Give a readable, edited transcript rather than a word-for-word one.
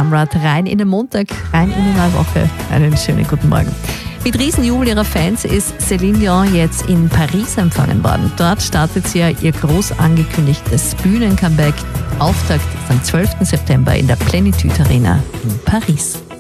Amrat rein in den Montag, rein in die neue Woche. Einen schönen guten Morgen. Mit Riesenjubel ihrer Fans ist Céline Dion jetzt in Paris empfangen worden. Dort startet sie ja ihr groß angekündigtes Bühnencomeback. Auftakt ist am 12. September in der Plenitude Arena in Paris.